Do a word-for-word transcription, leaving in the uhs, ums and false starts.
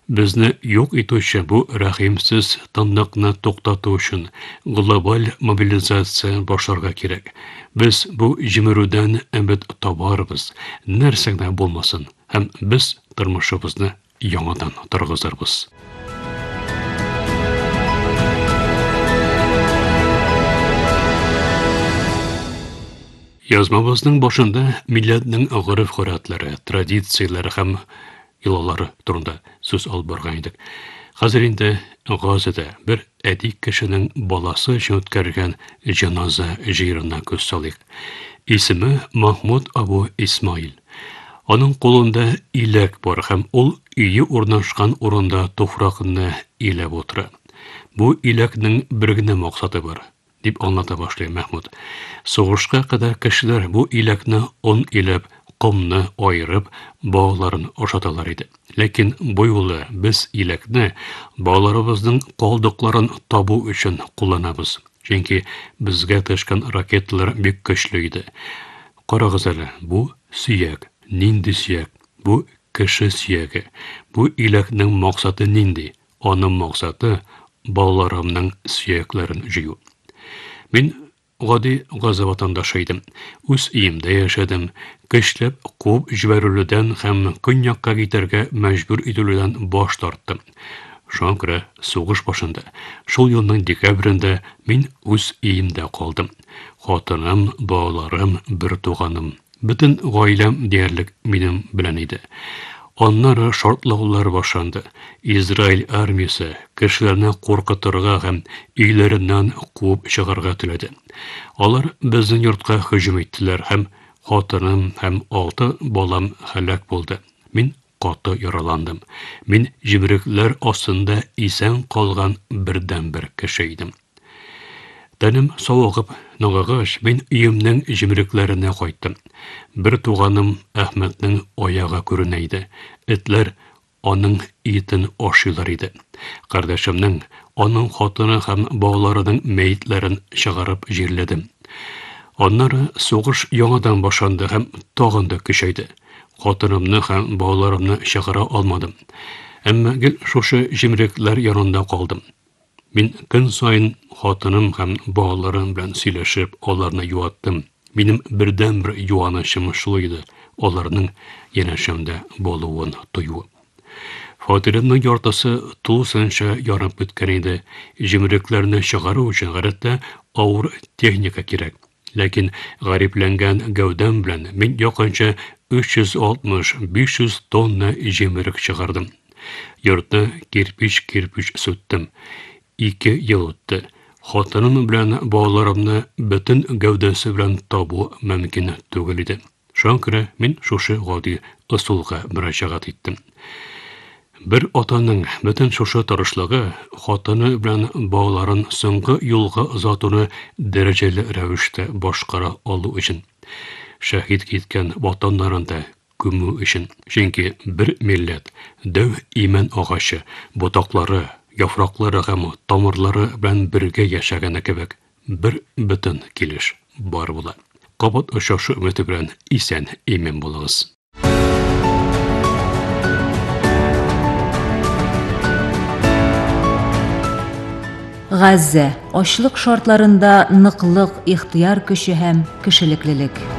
Безне юк итүче бу рәхимсез тынлыкны туктату өчен глобаль мобилизация башларга кирәк. Без бу җимерүдән әмбет табарбыз, нәрсәгә булмасын, һәм без тормышыбызны яңадан торгызырбыз. Язмабызның башында милләтнең гырыф-гадәтләре, традицияләре һәм йолалары турында сүз алып барган идек. Хәзер инде Газада бер әти кешенең баласы өчен үткәргән җаназа җыерына күз салыйк. Исеме Махмуд Абу Исмаил. Аның кулында иләк бар һәм ул өе урнашкан урында туфракны иләп утыра. Бу иләкнең бер генә максаты бар, дип аңлата башлый Мәхмүд. Сугышка кадәр кешеләр бу иләкне он иләп, комны айырып, балаларын ашаталар иде. Ләкин бу юлы без иләкне балаларыбызның калдыкларын табу өчен кулланабыз. Чөнки безгә төшкән ракеталар бик көчле иде. Карагыз әле, бу сөяк, нинди сөяк? Бу кеше сөяге. Бу иләкнең максаты нинди? Аның максаты балаларымның сөякләрен җыю. Мин гади Газа ватандашы идем. Үз өемдә яшәдем. Көчләп куып җибәрүледән һәм көньякка китәргә мәҗбүр ителүдән баш тарттым. Шуңа күрә сугыш башында, шул елның декабрендә мин үз өемдә калдым. Хатыным, балаларым, бер туганым, бөтен гаиләм диярлек минем белән иде. Аннары шартлаулар башланды. Израиль армиясе кешеләрне куркытырга һәм өйләреннән куып чыгарга теләде. Алар безнең йортка һөҗүм иттеләр һәм хатыным һәм алты балам һәлак булды. Мин каты яраландым. Мин җибрекләр астында исән калган бердән-бер кеше идем. Тәнем савыгып, ныгыгач, мин өемнең җимерекләренә кайттым. Бер туганым Әхмәтнең аягы күренә иде. Этләр аның итен ашыйлар иде. Кардәшемнең, аның хатыны һәм балаларының мәйетләрен чыгарып җирләдем. Аннары сугыш яңадан башланды һәм тагын да көчәйде. Хатынымны һәм балаларымны чыгара алмадым. Әмма гел шушы җимерекләр янында калдым. Мин көн сайын хатыным һәм балаларым белән сөйләшеп, аларны юаттым. Минем бердән-бер юанычым шул иде, аларның янәшәмдә булуын тою. Фатирымның яртысы тулысынча ярып беткән иде. Җимерекләрне чыгару өчен гадәттә авыр техника кирәк. Ләкин гарипләнгән гәүдәм белән мин якынча өч йөз алтмыш - биш йөз тонна җимерек чыгардым. Йортны кирпич-кирпич сүттем. Ике ел үтте. Хатыным белән балаларымны бөтен гәүдәсе белән табу мөмкин түгел иде. Шуңа күрә мин шушы гади ысулга мөрәҗәгать иттем. Бер атаның бөтен шушы тырышлыгы хатыны белән балаларын соңгы юлга озатуны дәрәҗәле рәвештә башкара алу өчен. Шәһид киткән ватаннарында күмү өчен. Чөнки бер милләт дәү имән агачы, ботаклары, яфраклары һәм тамырлары белән бергә яшәгәне кебек, бер бөтен килеш бар була. Кабат ошашы өмете белән исән имән булыгыз. Газа ачлык шартларында ныклык, ихтияр көче һәм кешелеклелек.